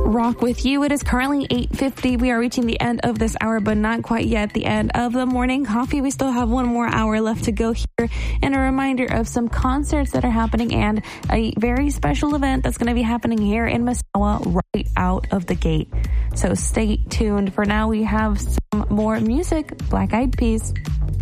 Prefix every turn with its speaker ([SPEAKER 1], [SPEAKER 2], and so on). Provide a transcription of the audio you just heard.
[SPEAKER 1] rock with you. It is currently 8:50. We are reaching the end of this hour, but not quite yet the end of the morning coffee. We still have one more hour left to go here, and a reminder of some concerts that are happening and a very special event that's going to be happening here in Misawa right out of the gate. So stay tuned. For now, we have some more music. Black Eyed Peas.